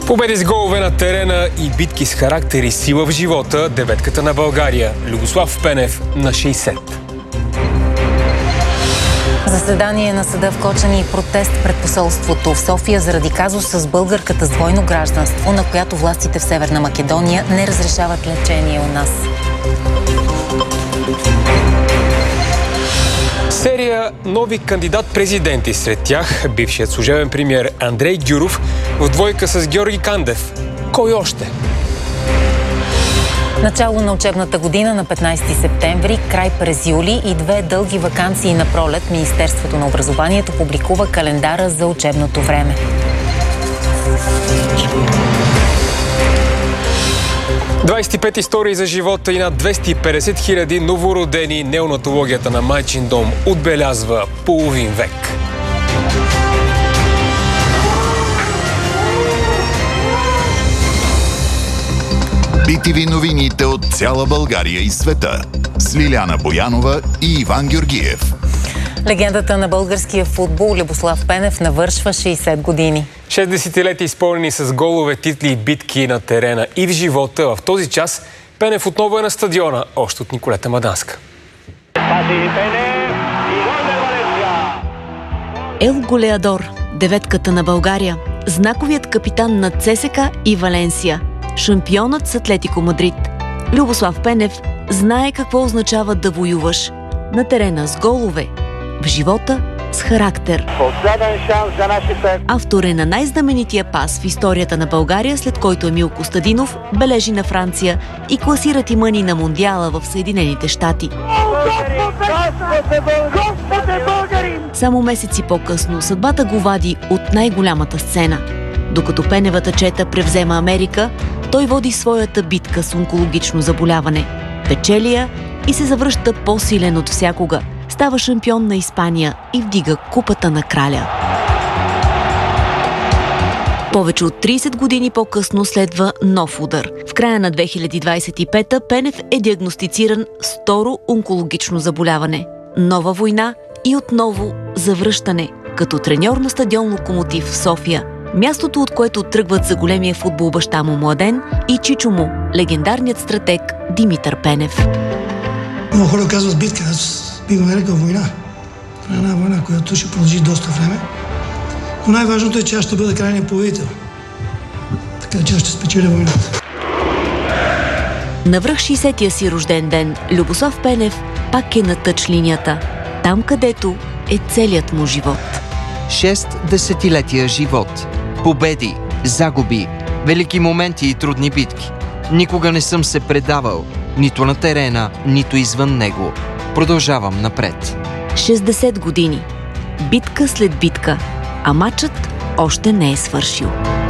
Победи с голове на терена и битки с характер и сила в живота, деветката на България. Любослав Пенев на 60. Заседание на съда в Кочани и протест пред посолството в София заради казус с българката с двойно гражданство, на която властите в Северна Македония не разрешават лечение у нас. Серия нови кандидат-президенти. Сред тях бившият служебен премиер Андрей Гюров в двойка с Георги Кандев. Кой още? Начало на учебната година на 15 септември, край през юли и 2 дълги ваканции на пролет, Министерството на образованието публикува календара за учебното време. – 25 истории за живота и над 250 хиляди новородени. Неонатологията на Майчин дом отбелязва половин век. BTV новините от цяла България и света с Лиляна Боянова и Иван Георгиев. Легендата на българския футбол Любослав Пенев навършва 60 години. 6 десетилетия изпълнени с голове, титли и битки на терена и в живота. В този час Пенев отново е на стадиона, още от Николета Маданска. Ел Голеадор, деветката на България, знаковият капитан на ЦСКА и Валенсия, шампионът с Атлетико Мадрид. Любослав Пенев знае какво означава да воюваш на терена с голове, в живота с характер. Последен шанс за нашите. Автор е на най-знаменития пас в историята на България, след който Емил Костадинов бележи на Франция и класира тимъни на Мондиала в Съединените щати. Само месеци по-късно съдбата го вади от най-голямата сцена. Докато Пеневата чета превзема Америка, той води своята битка с онкологично заболяване. Печели я и се завръща по-силен от всякога. Става шампион на Испания и вдига купата на краля. Повече от 30 години по-късно следва нов удар. В края на 2025-та Пенев е диагностициран с второ онкологично заболяване. Нова война и отново завръщане, като треньор на стадион Локомотив в София. Мястото, от което тръгват за големия футбол баща му Младен и чичо му, легендарният стратег Димитър Пенев. Много хора казват битка, аз би го нарекал война. Това е една война, която ще продължи доста време. Но най-важното е, че аз ще бъда крайният победител. Така че аз ще спечеля войната. Навръх 60-тия си рожден ден, Любослав Пенев пак е на тъч линията. Там, където е целият му живот. 6 десетилетия живот. Победи, загуби, велики моменти и трудни битки. Никога не съм се предавал, нито на терена, нито извън него. Продължавам напред. 60 години. Битка след битка. А матчът още не е свършил.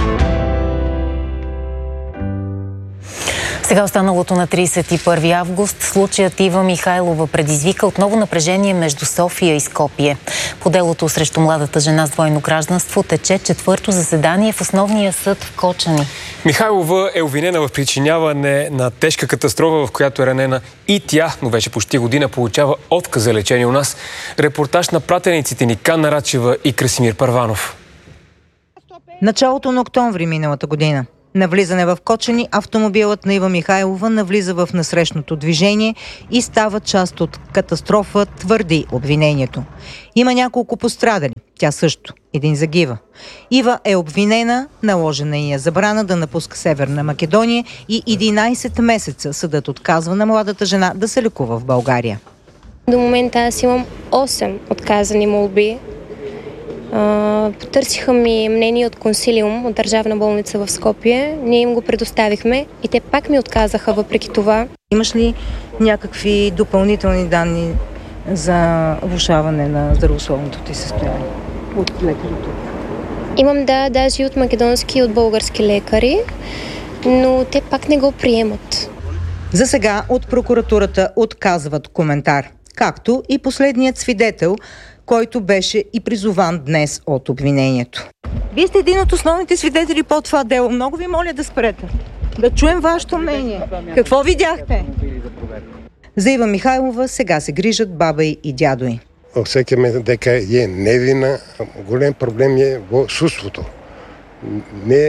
Сега останалото на 31 август случаят Ива Михайлова предизвика отново напрежение между София и Скопие. По делото срещу младата жена с двойно гражданство тече четвърто заседание в основния съд в Кочани. Михайлова е обвинена в причиняване на тежка катастрофа, в която е ранена и тя, но вече почти година получава отказ за лечение у нас. Репортаж на пратениците ни Канна Рачева и Красимир Парванов. Началото на октомври миналата година. На влизане в Кочани автомобилът на Ива Михайлова навлиза в насрещното движение и става част от катастрофа, твърди обвинението. Има няколко пострадали. Тя също. Един загива. Ива е обвинена, наложена и е забрана да напуска Северна Македония и 11 месеца съдът отказва на младата жена да се лекува в България. До момента аз имам 8 отказани молби. Потърсиха ми мнение от консилиум, от държавна болница в Скопие. Ние им го предоставихме и те пак ми отказаха въпреки това. Имаш ли някакви допълнителни данни за влошаване на здравословното ти състояние от лекарите? Имам, да, даже и от македонски и от български лекари, но те пак не го приемат. За сега от прокуратурата отказват коментар, както и последният свидетел, който беше и призован днес от обвинението. Вие сте един от основните свидетели по това дело. Много ви моля да спрете. Да чуем вашето мнение. Какво видяхте? За Ива Михайлова сега се грижат баба и дядо й. Усекаме дека е невина. Голем проблем е во судството. Не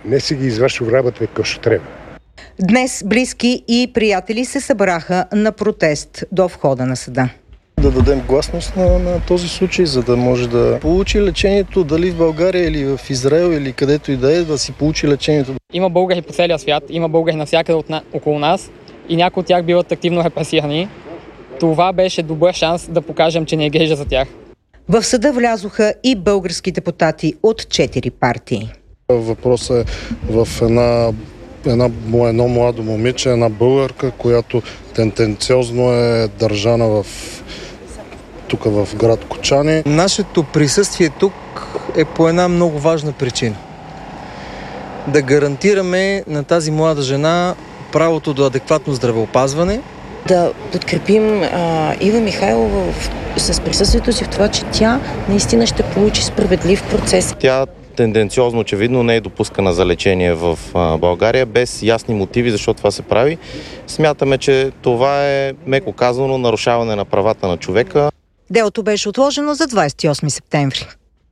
не си ги извършил работа както трябва. Днес близки и приятели се събраха на протест до входа на съда. Да дадем гласност на този случай, за да може да получи лечението, дали в България или в Израел или където и да си получи лечението. Има българи по целия свят, има българи навсякъде около нас и някои от тях биват активно репресирани. Това беше добър шанс да покажем, че не е грижа за тях. В съда влязоха и български депутати от 4 партии. Въпросът е в едно младо момиче, една българка, която тенденциозно е държана тук в град Кочани. Нашето присъствие тук е по една много важна причина. Да гарантираме на тази млада жена правото до адекватно здравеопазване. Да подкрепим Ива Михайлова с присъствието си в това, че тя наистина ще получи справедлив процес. Тя тенденциозно, очевидно, не е допускана за лечение в България, без ясни мотиви защо това се прави. Смятаме, че това е, меко казано, нарушаване на правата на човека. Делото беше отложено за 28 септември.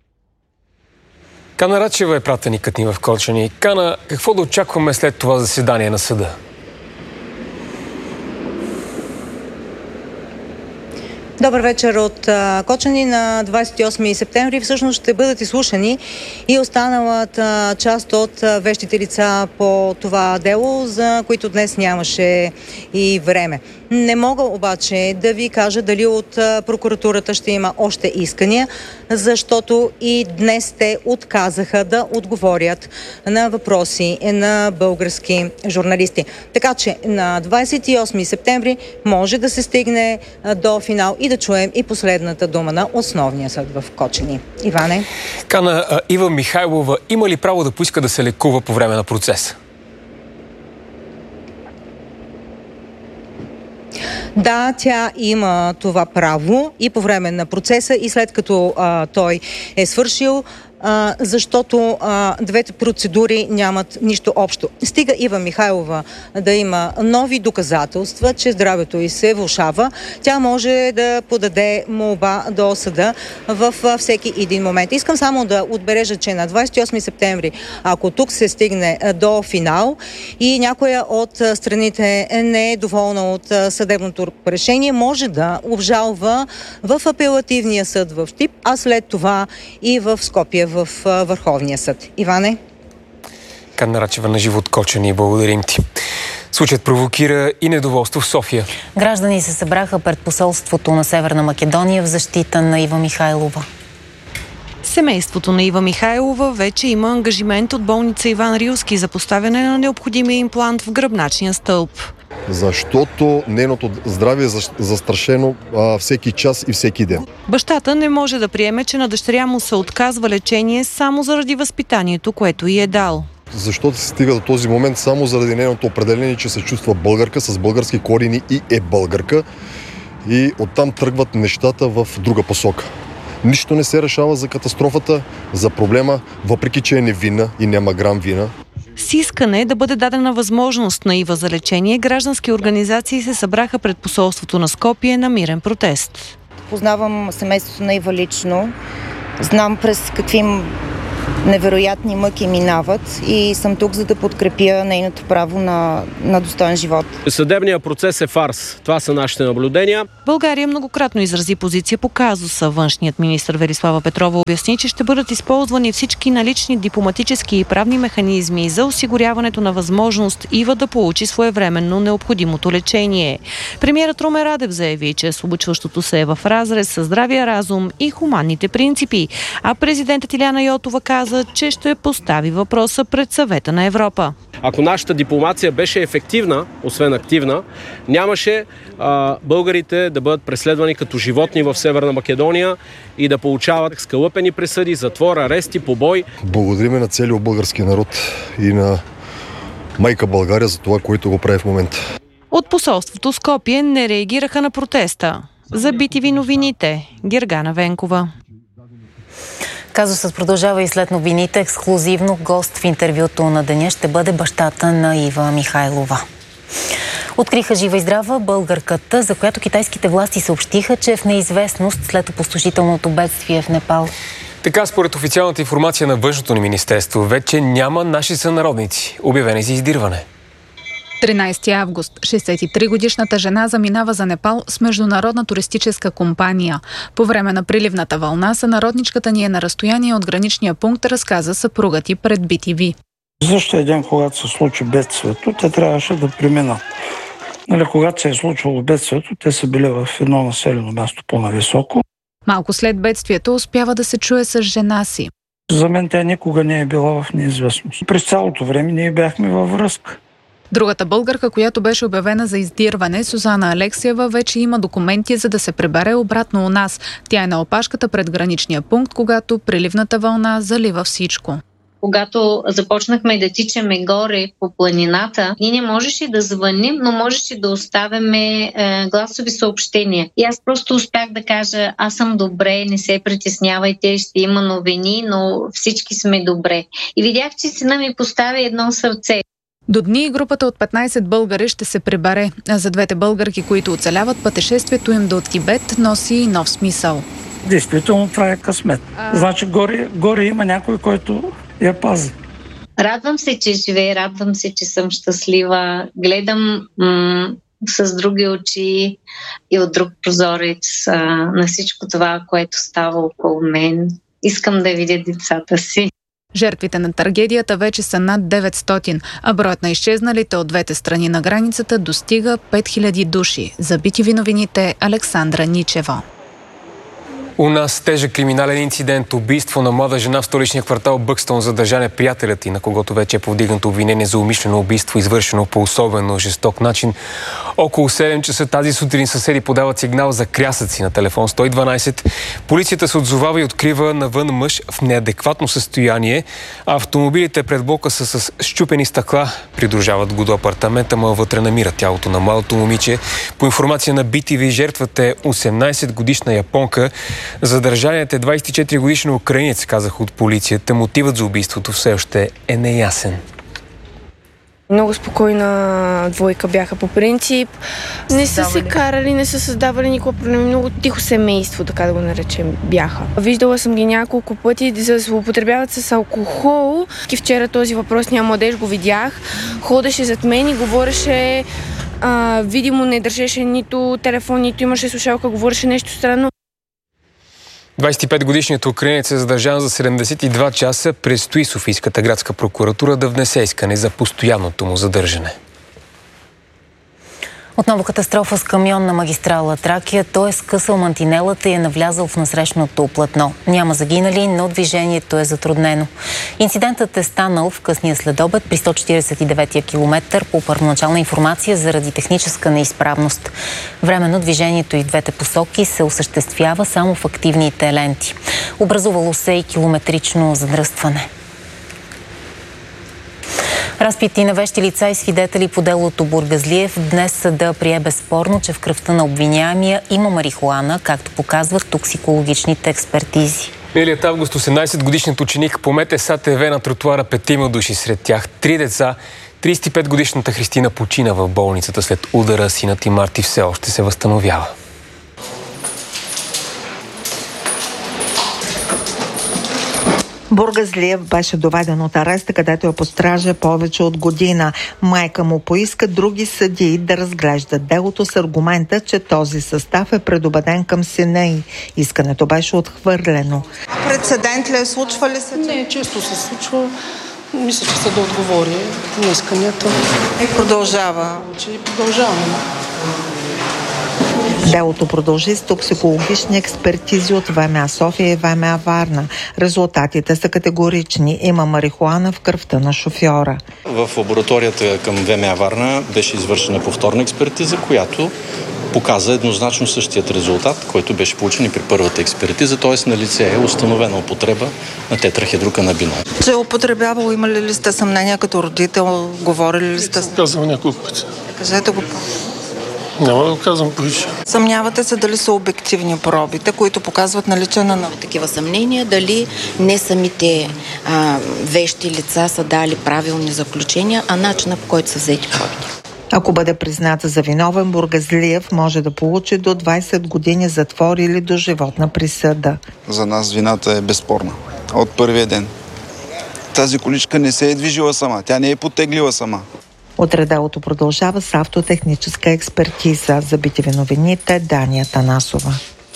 Кана Рачева е пратеникът ни в Кочани. Кана, какво да очакваме след това заседание на съда? Добър вечер от Кочани. На 28 септември всъщност ще бъдат изслушани и останалата част от вещите лица по това дело, за които днес нямаше и време. Не мога обаче да ви кажа дали от прокуратурата ще има още искания, защото и днес те отказаха да отговорят на въпроси на български журналисти. Така че на 28 септември може да се стигне до финал и да чуем и последната дума на основния съд в Кочани. Иване? Кана, Ива Михайлова има ли право да поиска да се лекува по време на процеса? Да, тя има това право и по време на процеса и след като той е свършил, защото двете процедури нямат нищо общо. Стига Ива Михайлова да има нови доказателства, че здравето й се влошава, тя може да подаде молба до съда във всеки един момент. Искам само да отбележа, че на 28 септември, ако тук се стигне до финал и някоя от страните не е доволна от съдебното решение, може да обжалва в апелативния съд в Щип, а след това и в Скопие в Върховния съд. Иване? Кана Рачева на живо от Кочани. Благодарим ти. Случаят провокира и недоволство в София. Граждани се събраха пред посолството на Северна Македония в защита на Ива Михайлова. Семейството на Ива Михайлова вече има ангажимент от болница Иван Рилски за поставяне на необходимия имплант в гръбначния стълб. Защото нейното здраве е застрашено всеки час и всеки ден. Бащата не може да приеме, че на дъщеря му се отказва лечение само заради възпитанието, което й е дал. Защото се стига до този момент само заради нейното определение, че се чувства българка с български корени и е българка. И оттам тръгват нещата в друга посока. Нищо не се решава за катастрофата, за проблема, въпреки че е невинна и няма грам вина. С искане да бъде дадена възможност на Ива за лечение, граждански организации се събраха пред посолството на Скопие на мирен протест. Познавам семейството на Ива лично, знам през какви невероятни мъки минават и съм тук, за да подкрепя нейното право на достоен живот. Съдебният процес е фарс. Това са нашите наблюдения. България многократно изрази позиция по казуса. Външният министър Велислава Петрова обясни, че ще бъдат използвани всички налични дипломатически и правни механизми за осигуряването на възможност Ива да получи своевременно необходимото лечение. Премиерът Румен Радев заяви, че случващото се е в разрез със здравия разум и хуманните принципи, а президентът Илияна Йотова каза, че ще постави въпроса пред Съвета на Европа. Ако нашата дипломация беше ефективна, освен активна, нямаше българите да бъдат преследвани като животни в Северна Македония и да получават скалъпени присъди, затвор, арести, побой. Благодариме на целия български народ и на майка България за това, което го прави в момента. От посолството Скопие не реагираха на протеста. За BTV новините, Гергана Венкова. Казусът продължава и след новините. Ексклузивно гост в интервюто на деня ще бъде бащата на Ива Михайлова. Откриха жива и здрава българката, за която китайските власти съобщиха, че е в неизвестност след опустошителното бедствие в Непал. Така, според официалната информация на Външното ни министерство, вече няма наши сънародници, обявени за издирване. 13 август. 63-годишната жена заминава за Непал с международна туристическа компания. По време на приливната вълна сънародничката ни е на разстояние от граничния пункт, разказа съпругът и пред BTV. Същия ден, когато се случи бедствието, те трябваше да преминат. Когато се е случвало бедствието, те са били в едно населено място по-нависоко. Малко след бедствието успява да се чуе с жена си. За мен тя никога не е била в неизвестност. През цялото време ние бяхме във връзка. Другата българка, която беше обявена за издирване, Сузана Алексиева, вече има документи, за да се прибере обратно у нас. Тя е на опашката пред граничния пункт, когато приливната вълна залива всичко. Когато започнахме да тичаме горе по планината, ние не можеше да звъним, но можеше да оставяме гласови съобщения. И аз просто успях да кажа: аз съм добре, не се притеснявайте, ще има новини, но всички сме добре. И видях, че сина ми поставя едно сърце. До дни групата от 15 българи ще се прибере. За двете българки, които оцеляват, пътешествието им до Тибет носи нов смисъл. Действително това е късмет. Значи горе има някой, който я пази. Радвам се, че живея, радвам се, че съм щастлива. Гледам с други очи и от друг прозорец на всичко това, което става около мен. Искам да видя децата си. Жертвите на трагедията вече са над 900, а броят на изчезналите от двете страни на границата достига 5000 души. За BTV новините, Александра Ничева. У нас тежък криминален инцидент, убийство на млада жена в столичния квартал Бъкстон. Задържан е приятелят и на когото вече е повдигнато обвинение за умишлено убийство, извършено по особено жесток начин. Около 7 часа тази сутрин съседи подават сигнал за крясъци на телефон 112. Полицията се отзовава и открива навън мъж в неадекватно състояние. Автомобилите пред блока са с счупени стъкла. Придружават го до апартамента, но вътре намира тялото на младото момиче. По информация на BTV, жертвата е 18-годишна японка. Задържаният е 24-годишен украинец, казах от полицията. Мотивът за убийството все още е неясен. Много спокойна двойка бяха по принцип. Не са се карали, не са създавали никакво проблем. Много тихо семейство, така да го наречем, бяха. Виждала съм ги няколко пъти да се употребяват с алкохол. И вчера този въпросния младеж го видях. Ходеше зад мен и говореше, видимо не държеше нито телефон, нито имаше слушалка, говореше нещо странно. 25-годишният украинец е задържан за 72 часа. Предстои Софийската градска прокуратура да внесе искане за постоянното му задържане. Отново катастрофа с камион на магистрала Тракия. Той е скъсал мантинелата и е навлязал в насрещното платно. Няма загинали, но движението е затруднено. Инцидентът е станал в късния следобед при 149-я километър по първоначална информация заради техническа неизправност. Временно движението и в двете посоки се осъществява само в активните ленти. Образувало се и километрично задръстване. Разпити на вещи лица и свидетели по делото Бургазлиев. Днес съда прие безспорно, че в кръвта на обвиняемия има марихуана, както показват токсикологичните експертизи. Миналият август 18-годишният ученик помете с АТВ на тротуара 5 души, сред тях 3 деца. 35-годишната Христина почина в болницата след удара. Синът и Марти все още се възстановява. Бургазлиев беше доведен от ареста, където е по стража повече от година. Майка му поиска други съдии да разглеждат делото с аргумента, че този състав е предубеден към сина й. Искането беше отхвърлено. Прецедент ли е? Случва ли се? Не, често се случва. Мисля, че съда отговори на исканията. И продължава. Продължаваме. Делото продължи с токсикологични експертизи от ВМА София и ВМА Варна. Резултатите са категорични. Има марихуана в кръвта на шофьора. В лабораторията към ВМА Варна беше извършена повторна експертиза, която показа еднозначно същият резултат, който беше получен и при първата експертиза, т.е. на лице е установена употреба на тетрахидроканабинол. Че употребявало, имали ли сте съмнения като родител? Говорили ли сте? Казвам няколко пъти. Кажете го. Няма да го казвам повече. Съмнявате се дали са обективни пробите, които показват наличие на такива съмнения, дали не самите вещи лица са дали правилни заключения, а начина, по който са взети пробите. Ако бъде призната за виновен, Бургазлиев може да получи до 20 години затвор или доживотна присъда. За нас вината е безспорна. От първия ден. Тази количка не се е движила сама. Тя не е потеглила сама. Утре делото продължава с автотехническа експертиза. За BTV новините Дания Танасова.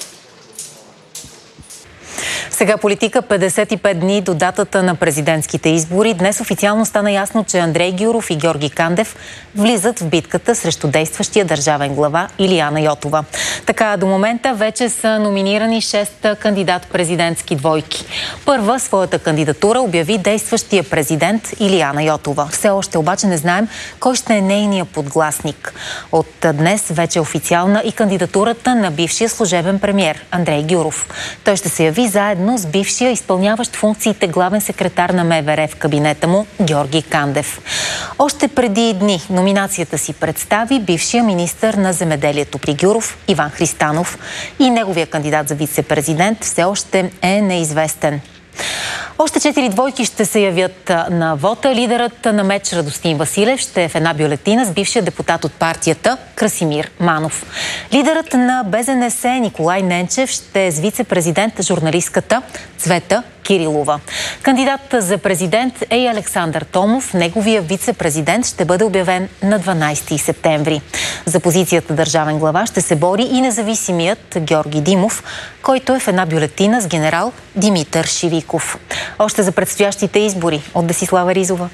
Сега политика 55 дни до датата на президентските избори. Днес официално стана ясно, че Андрей Гюров и Георги Кандев влизат в битката срещу действащия държавен глава Илияна Йотова. Така, до момента вече са номинирани 6 кандидат-президентски двойки. Първа своята кандидатура обяви действащия президент Илияна Йотова. Все още обаче не знаем кой ще е нейният подгласник. От днес вече е официална и кандидатурата на бившия служебен премиер Андрей Гюров. Той ще се яви заедно с бившия изпълняващ функциите главен секретар на МВР в кабинета му Георги Кандев. Още преди дни номинацията си представи бившия министър на земеделието при Гюров Иван Христанов и неговия кандидат за вице-президент все още е неизвестен. Още 4 двойки ще се явят на вота. Лидерът на МЕЧ Радостин Василев ще е в една бюлетина с бившия депутат от партията Красимир Манов. Лидерът на БЗНС Николай Ненчев ще е с вице-президент журналистката Цвета Кирилова. Кандидат за президент е и Александър Томов. Неговия вице-президент ще бъде обявен на 12 септември. За позицията държавен глава ще се бори и независимият Георги Димов, който е в една бюлетина с генерал Димитър Шивиков. Още за предстоящите избори от Десислава Ризова.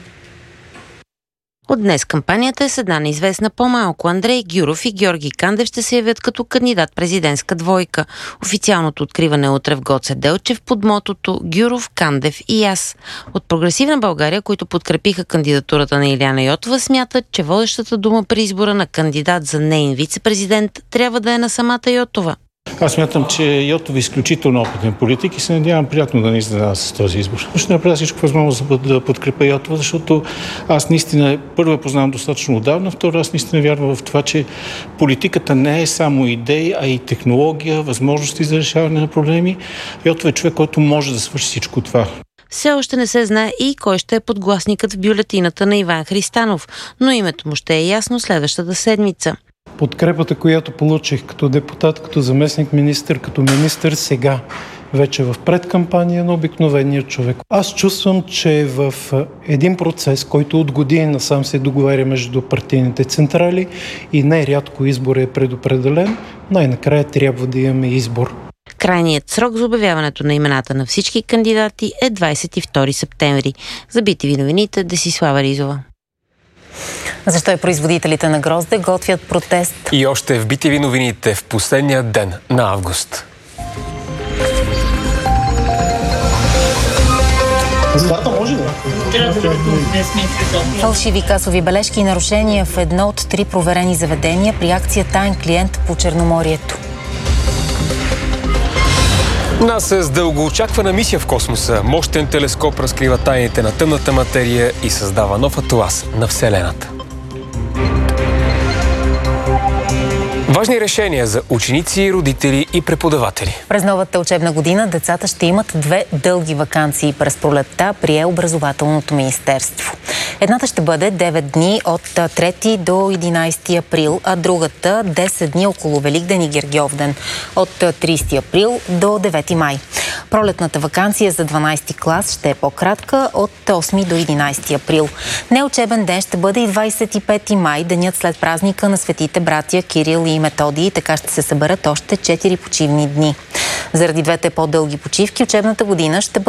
От днес кампанията е с една неизвестна по-малко. Андрей Гюров и Георги Кандев ще се явят като кандидат президентска двойка. Официалното откриване е утре в Гоце Делчев под мотото Гюров, Кандев и аз. От Прогресивна България, които подкрепиха кандидатурата на Илияна Йотова, смятат, че водещата дума при избора на кандидат за неин вице-президент трябва да е на самата Йотова. Аз смятам, че Йотова е изключително опитен политик и се надявам приятно да не изненада с този избор. Ще направя всичко възможно да подкрепя Йотова, защото аз наистина първо я познавам достатъчно отдавна, второ аз наистина вярвам в това, че политиката не е само идеи, а и технология, възможности за решаване на проблеми. Йотова е човек, който може да свърши всичко това. Все още не се знае и кой ще е подгласникът в бюлетината на Иван Христанов, но името му ще е ясно следващата седмица. Подкрепата, която получих като депутат, като заместник министър, като министър сега, вече в предкампания на обикновения човек. Аз чувствам, че в един процес, който от години насам се договаря между партийните централи и най-рядко избор е предопределен, най-накрая трябва да имаме избор. Крайният срок за обявяването на имената на всички кандидати е 22 септември. За BTV новините Десислава Ризова. Защо и производителите на грозде готвят протест? И още в BTV новините в последния ден на август. Фалшиви касови бележки и нарушения в едно от 3 проверени заведения при акция Таен клиент по Черноморието. НАСА с дългоочаквана мисия в космоса. Мощен телескоп разкрива тайните на тъмната материя и създава нов атлас на Вселената. Важни решения за ученици, родители и преподаватели. През новата учебна година децата ще имат 2 дълги ваканции през пролетта, прие Образователното министерство. Едната ще бъде 9 дни от 3 до 11 април, а другата 10 дни около Великден и Гергьовден от 30 април до 9 май. Пролетната ваканция за 12 клас ще е по-кратка от 8 до 11 април. Неучебен ден ще бъде и 25 май, денят след празника на светите братя Кирил и Методий, така ще се съберат още 4 почивни дни. Заради 2 по-дълги почивки учебната година ще бъде